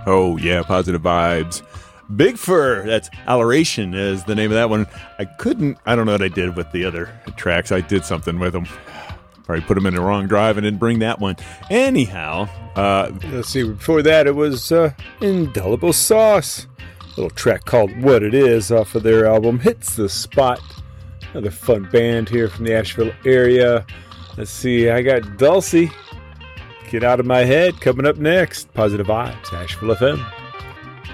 Oh, yeah, Positive Vibes. Big Fur, that's Alleration is the name of that one. I don't know what I did with the other tracks. I did something with them. Probably put them in the wrong drive and didn't bring that one. Anyhow. Let's see, before that it was Indelible Sauce. A little track called What It Is off of their album Hits the Spot. Another fun band here from the Asheville area. Let's see, I got Dulcie. Get Out of My Head coming up next. Positive Vibes, Asheville FM.